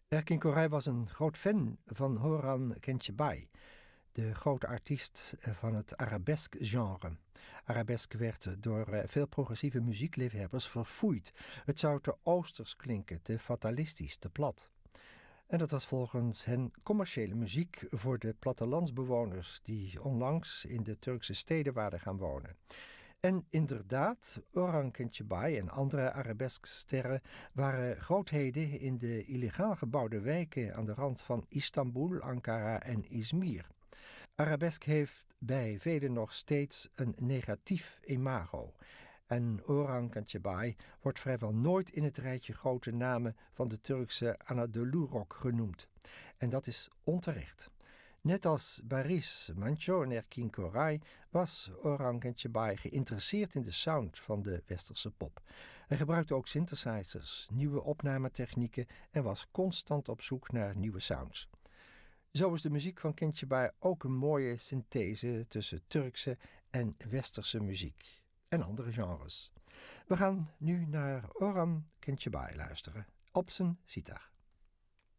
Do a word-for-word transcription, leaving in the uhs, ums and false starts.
Erkin Koray was een groot fan van Orhan Kencebay, de grote artiest van het arabesk-genre. Arabesk werd door veel progressieve muziekliefhebbers verfoeid. Het zou te oosters klinken, te fatalistisch, te plat. En dat was volgens hen commerciële muziek voor de plattelandsbewoners die onlangs in de Turkse steden waren gaan wonen. En inderdaad, Orhan Kencebay en andere arabesk-sterren waren grootheden in de illegaal gebouwde wijken aan de rand van Istanbul, Ankara en Izmir. Arabesk heeft bij velen nog steeds een negatief imago. En Orhan Kencebay wordt vrijwel nooit in het rijtje grote namen van de Turkse Anadolu-rock genoemd. En dat is onterecht. Net als Barış Manço en Erkin Koray was Orhan Kencebay geïnteresseerd in de sound van de westerse pop. Hij gebruikte ook synthesizers, nieuwe opnametechnieken en was constant op zoek naar nieuwe sounds. Zo is de muziek van Kencebay ook een mooie synthese tussen Turkse en westerse muziek en andere genres. We gaan nu naar Orhan Kencebay luisteren op zijn sitar.